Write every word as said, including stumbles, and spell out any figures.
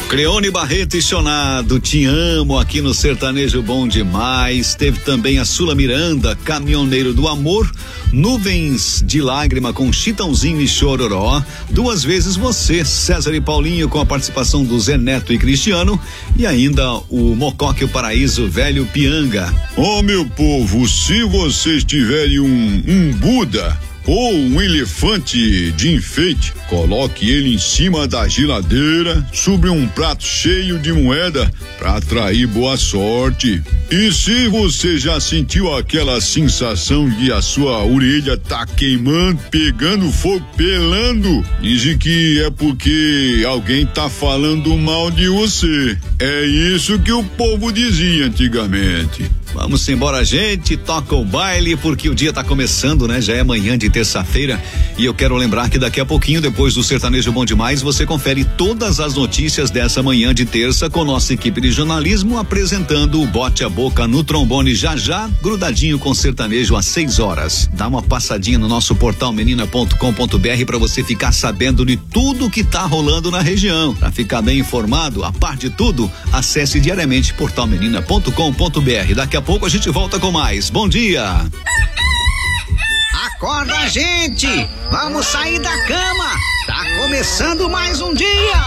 Creone Barreto e Chonado, Te Amo, aqui no Sertanejo Bom Demais. Teve também a Sula Miranda, Caminhoneiro do Amor, Nuvens de Lágrima com Chitãozinho e Chororó, Duas Vezes Você, César e Paulinho com a participação do Zé Neto e Cristiano, e ainda o Mocoque o Paraíso, Velho Pianga. Ó, oh, meu povo, se vocês tiverem um, um Buda ou um elefante de enfeite, coloque ele em cima da geladeira, sobre um prato cheio de moeda, para atrair boa sorte. E se você já sentiu aquela sensação de a sua orelha tá queimando, pegando fogo, pelando, dizem que é porque alguém tá falando mal de você. É isso que o povo dizia antigamente. Vamos embora, gente, toca o baile, porque o dia tá começando, né? Já é manhã de terça-feira, e eu quero lembrar que daqui a pouquinho, depois do Sertanejo Bom Demais, você confere todas as notícias dessa manhã de terça com nossa equipe de jornalismo apresentando o Bote a Boca no trombone já já, grudadinho com sertanejo às seis horas. Dá uma passadinha no nosso portal menina ponto com ponto br para você ficar sabendo de tudo que tá rolando na região. Para ficar bem informado, a par de tudo, acesse diariamente portal menina ponto com ponto br. Daqui a pouco a gente volta com mais. Bom dia! Acorda, gente! Vamos sair da cama! Tá começando mais um dia!